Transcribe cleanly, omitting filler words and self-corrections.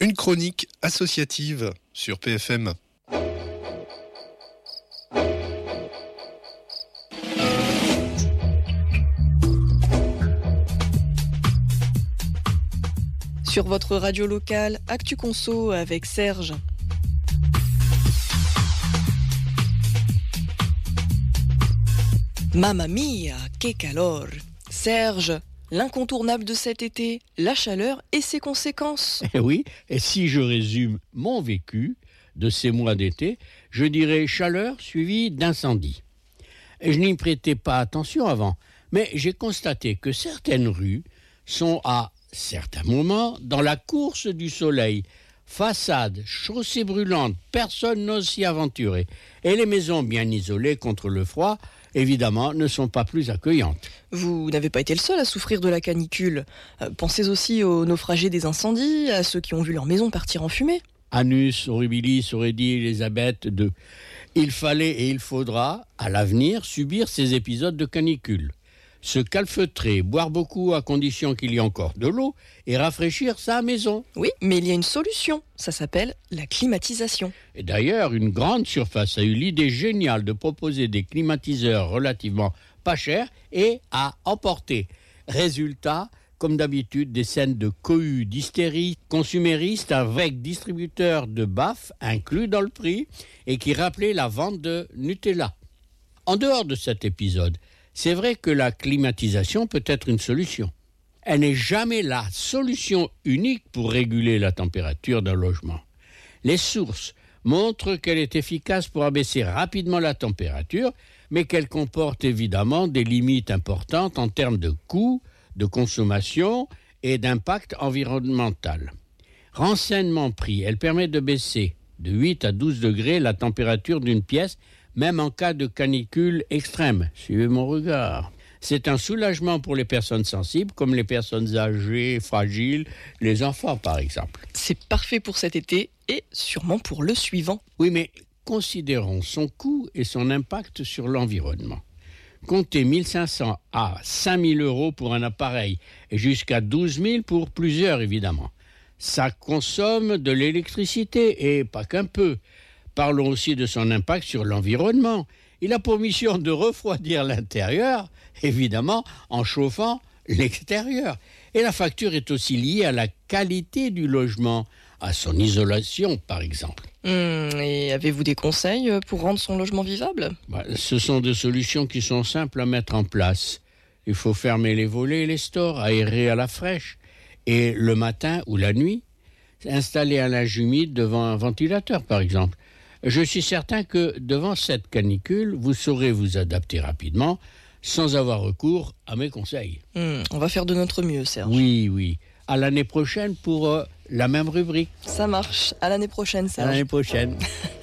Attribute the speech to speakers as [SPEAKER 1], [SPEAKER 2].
[SPEAKER 1] Une chronique associative sur PFM.
[SPEAKER 2] Sur votre radio locale, Actu Conso avec Serge. Mamma mia, que calor! Serge, l'incontournable de cet été, la chaleur et ses conséquences.
[SPEAKER 3] Oui, et si je résume mon vécu de ces mois d'été, je dirais chaleur suivie d'incendie. Et je n'y prêtais pas attention avant, mais j'ai constaté que certaines rues sont à certains moments dans la course du soleil. Façades, chaussées brûlantes, personne n'ose s'y aventurer. Et les maisons bien isolées contre le froid, évidemment, ne sont pas plus accueillantes.
[SPEAKER 2] Vous n'avez pas été le seul à souffrir de la canicule. Pensez aussi aux naufragés des incendies, à ceux qui ont vu leur maison partir en fumée.
[SPEAKER 3] Annus horribilis aurait dit Elisabeth II. Il fallait et il faudra, à l'avenir, subir ces épisodes de canicule. Se calfeutrer, boire beaucoup à condition qu'il y ait encore de l'eau et rafraîchir sa maison.
[SPEAKER 2] Oui, mais il y a une solution. Ça s'appelle la climatisation.
[SPEAKER 3] Et d'ailleurs, une grande surface a eu l'idée géniale de proposer des climatiseurs relativement pas chers et à emporter. Résultat, comme d'habitude, des scènes de cohue, d'hystérie consumériste avec distributeurs de baffes inclus dans le prix et qui rappelaient la vente de Nutella. En dehors de cet épisode, c'est vrai que la climatisation peut être une solution. Elle n'est jamais la solution unique pour réguler la température d'un logement. Les sources montrent qu'elle est efficace pour abaisser rapidement la température, mais qu'elle comporte évidemment des limites importantes en termes de coûts, de consommation et d'impact environnemental. Renseignement prix, elle permet de baisser de 8 à 12 degrés la température d'une pièce, même en cas de canicule extrême. Suivez mon regard. C'est un soulagement pour les personnes sensibles, comme les personnes âgées, fragiles, les enfants par exemple.
[SPEAKER 2] C'est parfait pour cet été et sûrement pour le suivant.
[SPEAKER 3] Oui, mais considérons son coût et son impact sur l'environnement. Comptez 1 500 à 5 000 euros pour un appareil et jusqu'à 12 000 pour plusieurs évidemment. Ça consomme de l'électricité et pas qu'un peu. Parlons aussi de son impact sur l'environnement. Il a pour mission de refroidir l'intérieur, évidemment, en chauffant l'extérieur. Et la facture est aussi liée à la qualité du logement, à son isolation, par exemple.
[SPEAKER 2] Et avez-vous des conseils pour rendre son logement vivable ?
[SPEAKER 3] Ce sont des solutions qui sont simples à mettre en place. Il faut fermer les volets et les stores, aérer à la fraîche. Et le matin ou la nuit, installer un linge humide devant un ventilateur, par exemple. Je suis certain que devant cette canicule, vous saurez vous adapter rapidement sans avoir recours à mes conseils.
[SPEAKER 2] On va faire de notre mieux, Serge.
[SPEAKER 3] Oui. À l'année prochaine pour la même rubrique.
[SPEAKER 2] Ça marche. À l'année prochaine, Serge.
[SPEAKER 3] À l'année prochaine.